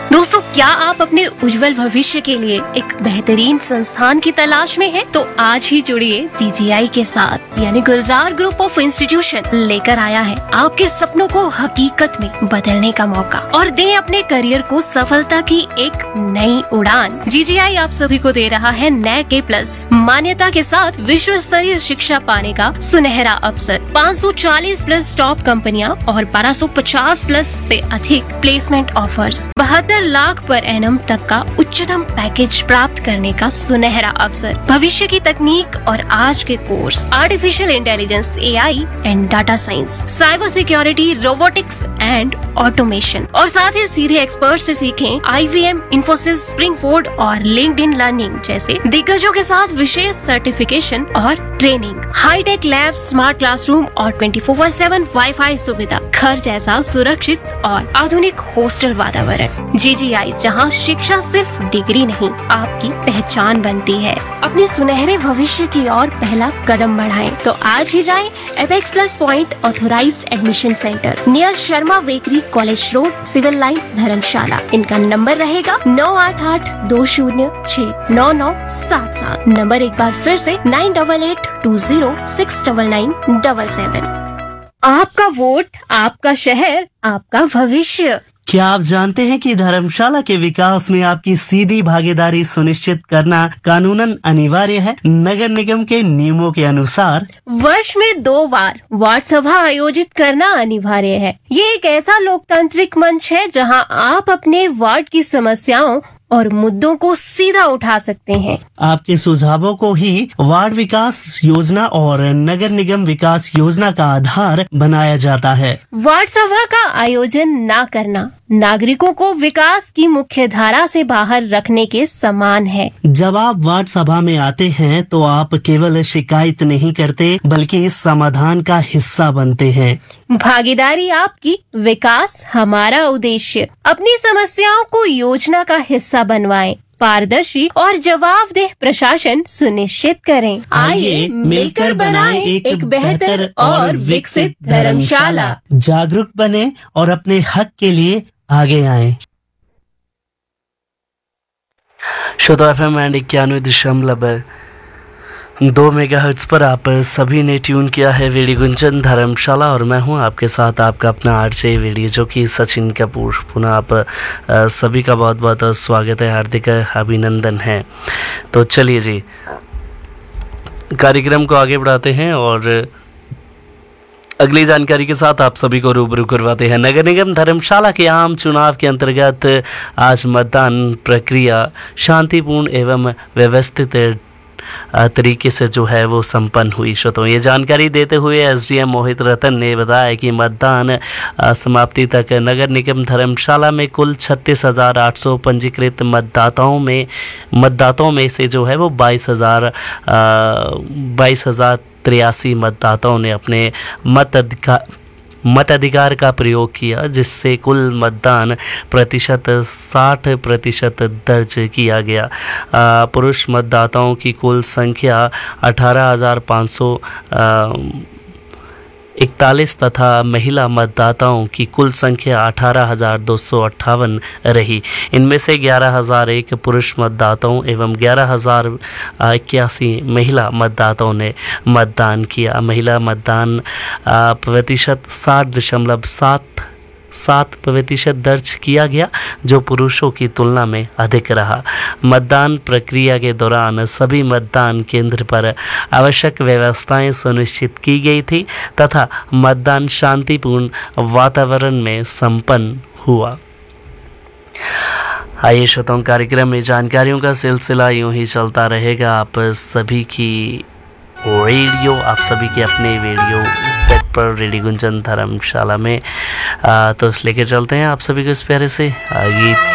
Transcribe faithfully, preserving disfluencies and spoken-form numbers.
दोस्तों, क्या आप अपने उज्जवल भविष्य के लिए एक बेहतरीन संस्थान की तलाश में हैं? तो आज ही जुड़िए जी जी आई के साथ, यानी गुलजार ग्रुप ऑफ इंस्टीट्यूशन लेकर आया है आपके सपनों को हकीकत में बदलने का मौका और दें अपने करियर को सफलता की एक नई उड़ान। जी जी आई आप सभी को दे रहा है नैक ए प्लस मान्यता के साथ विश्व स्तरीय शिक्षा पाने का सुनहरा अवसर। पाँच सौ चालीस प्लस टॉप कंपनियां और बारह सौ पचास प्लस से अधिक प्लेसमेंट ऑफर्स, बहत्तर लाख पर एनम तक का उच्चतम पैकेज प्राप्त करने का सुनहरा अवसर, भविष्य की तकनीक और आज के course artificial intelligence, A I and data science, cyber security, robotics and automation, और साथ ही सीधे एक्सपर्ट से सीखें आई वी एम, इन्फोसिस, स्प्रिंगफोर्ड और लिंक्डइन लर्निंग जैसे दिग्गजों के साथ विशेष सर्टिफिकेशन और training, hi tech lab, smart classroom और twenty four by seven wifi सुविधा, घर जैसा सुरक्षित और आधुनिक हॉस्टल वातावरण। जी जी आई, जहां शिक्षा सिर्फ डिग्री नहीं आपकी पहचान बनती है। अपने सुनहरे भविष्य की ओर पहला कदम बढ़ाएं, तो आज ही जाएं apex plus point authorised admission centre near Sharma bakery, college road, civil line, धर्मशाला। इनका नंबर रहेगा नौ आठ आठ दो शून्य छह नौ नौ सात सात। नंबर एक बार फिर से nine double eight to zero six double nine double seven. आपका वोट, आपका शहर, आपका भविष्य। क्या आप जानते हैं कि धर्मशाला के विकास में आपकी सीधी भागीदारी सुनिश्चित करना कानूनन अनिवार्य है। नगर निगम के नियमों के अनुसार वर्ष में दो बार वार्ड सभा आयोजित करना अनिवार्य है। ये एक ऐसा लोकतांत्रिक मंच है जहां आप अपने वार्ड की समस्याओं और मुद्दों को सीधा उठा सकते हैं। आपके सुझावों को ही वार्ड विकास योजना और नगर निगम विकास योजना का आधार बनाया जाता है। वार्ड सभा का आयोजन न करना नागरिकों को विकास की मुख्य धारा से बाहर रखने के समान है। जब आप वार्ड सभा में आते हैं तो आप केवल शिकायत नहीं करते बल्कि समाधान का हिस्सा बनते हैं। भागीदारी आपकी, विकास हमारा उद्देश्य। अपनी समस्याओं को योजना का हिस्सा बनवाएं, पारदर्शी और जवाबदेह प्रशासन सुनिश्चित करें। आइए मिलकर बनाएं एक बेहतर और विकसित धर्मशाला। जागरूक बने और अपने हक के लिए आगे आएं। श्रोता एफ एम एंड इक्यानवे दशमलव दो मेगाहर्ट्ज पर आप सभी ने ट्यून किया है वेडी गुंजन धर्मशाला, और मैं हूं आपके साथ आपका अपना आरजे वेडी, जो कि सचिन कपूर। पुनः आप आ, सभी का बहुत बहुत स्वागत है, हार्दिक अभिनंदन है। तो चलिए जी, कार्यक्रम को आगे बढ़ाते हैं और अगली जानकारी के साथ आप सभी को रूबरू करवाते हैं। नगर निगम धर्मशाला के आम चुनाव के अंतर्गत आज मतदान प्रक्रिया शांतिपूर्ण एवं व्यवस्थित तरीके से जो है वो संपन्न हुई। श्रोताओं, ये जानकारी देते हुए एस डी एम मोहित रतन ने बताया कि मतदान समाप्ति तक नगर निगम धर्मशाला में कुल छत्तीस हजार आठ सौ पंजीकृत मतदाताओं में मतदाताओं में से जो है वो बाईस हजार बाईस हजार तिरासी मतदाताओं ने अपने मताधिकार मताधिकार का प्रयोग किया, जिससे कुल मतदान प्रतिशत साठ प्रतिशत दर्ज किया गया। पुरुष मतदाताओं की कुल संख्या अठारह हजार पाँच सौ इकतालीस तथा महिला मतदाताओं की कुल संख्या अठारह हजार दो सौ अट्ठावन रही। इनमें से ग्यारह हजार एक पुरुष मतदाताओं एवं ग्यारह हजार इक्यासी महिला मतदाताओं ने मतदान किया। महिला मतदान प्रतिशत साठ दशमलव सात सात प्रतिशत दर्ज किया गया, जो पुरुषों की तुलना में अधिक रहा। मतदान प्रक्रिया के दौरान सभी मतदान केंद्र पर आवश्यक व्यवस्थाएं सुनिश्चित की गई थी तथा मतदान शांतिपूर्ण वातावरण में संपन्न हुआ। आइए श्रोताओं, कार्यक्रम में जानकारियों का सिलसिला यूं ही चलता रहेगा। आप सभी की रेडियो आप सभी के अपने रेडियो सेट पर रेडी गुंजन धर्मशाला में आ, तो लेके चलते हैं आप सभी को इस प्यारे से गीत।